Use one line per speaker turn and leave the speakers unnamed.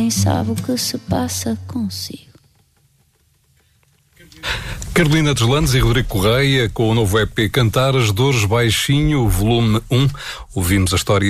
ninguém sabe o que se passa consigo.
Carolina Deslandes e Rodrigo Correia com o novo EP Cantar as Dores Baixinho, volume 1. Ouvimos a história